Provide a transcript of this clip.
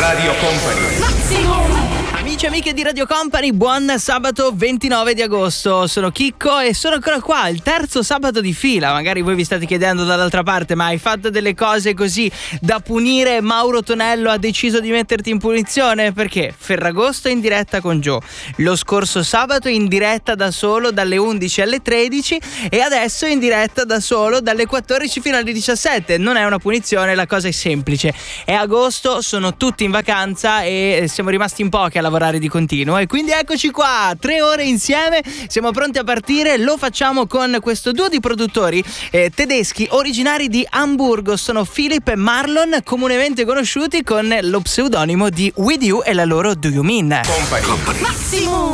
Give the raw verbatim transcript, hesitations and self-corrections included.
Radio Company. Amici e amiche di Radio Company, buon sabato ventinove di agosto. Sono Chicco e sono ancora qua, il terzo sabato di fila. Magari voi vi state chiedendo dall'altra parte: ma hai fatto delle cose così da punire? Mauro Tonello ha deciso di metterti in punizione? Perché Ferragosto è in diretta con Gio, lo scorso sabato in diretta da solo dalle undici alle tredici e adesso in diretta da solo dalle quattordici fino alle diciassette. Non è una punizione, la cosa è semplice. È agosto, sono tutti in vacanza e siamo rimasti in pochi a lavorare di continuo e quindi eccoci qua, tre ore insieme, siamo pronti a partire. Lo facciamo con questo duo di produttori eh, tedeschi originari di Amburgo. Sono Philip e Marlon, comunemente conosciuti con lo pseudonimo di With You e la loro Do You Mean. Company. Massimo.